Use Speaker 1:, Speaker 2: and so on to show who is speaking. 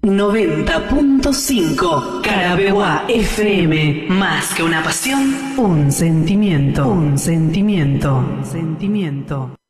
Speaker 1: 90.5 Carabeguá FM. Más que una pasión, un sentimiento. Un sentimiento. Un sentimiento.